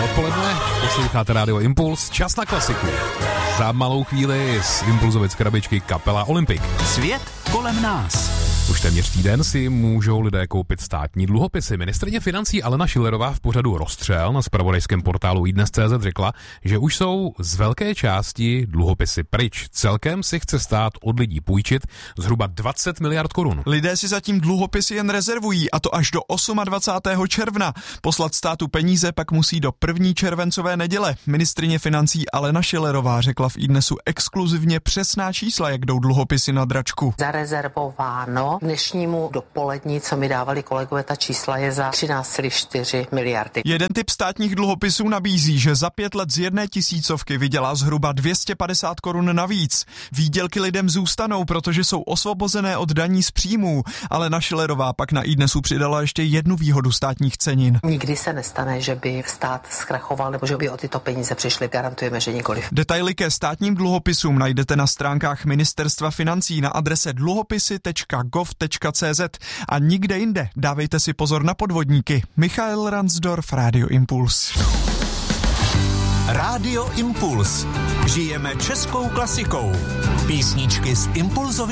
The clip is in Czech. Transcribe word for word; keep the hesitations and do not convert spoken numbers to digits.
odpoledne, posloucháte Rádio Impuls, čas na klasiku. Za malou chvíli z Impulzovic krabičky kapela Olympik. Svět kolem nás. Už téměř týden si můžou lidé koupit státní dluhopisy. Ministryně financí Alena Schillerová v pořadu Rozstřel na zpravodajském portálu iDnes tečka cé zet řekla, že už jsou z velké části dluhopisy pryč. Celkem si chce stát od lidí půjčit zhruba dvacet miliard korun. Lidé si zatím dluhopisy jen rezervují, a to až do dvacátého osmého června. Poslat státu peníze pak musí do první červencové neděle. Ministryně financí Alena Schillerová řekla v iDnesu exkluzivně přesná čísla, jak jdou dluhopisy na dračku. Zarezervováno dnešnímu dopolední, co mi dávali kolegové, ta čísla je za třináct celá čtyři miliardy. Jeden typ státních dluhopisů nabízí, že za pět let z jedné tisícovky vydělá zhruba dvě stě padesát korun navíc. Výdělky lidem zůstanou, protože jsou osvobozené od daní z příjmů, ale na Schillerová pak na iDnesu přidala ještě jednu výhodu státních cenin. Nikdy se nestane, že by stát zkrachoval nebo že by o tyto peníze přišli. Garantujeme, že nikoliv. Detaily ke státním dluhopisům najdete na stránkách Ministerstva financí na adrese dluhopisy tečka gov tečka cé zet a nikde jinde. Dávejte si pozor na podvodníky. Michael Ransdorf, Rádio Impuls. Rádio Impuls. Žijeme českou klasikou. Písničky z Impulzovy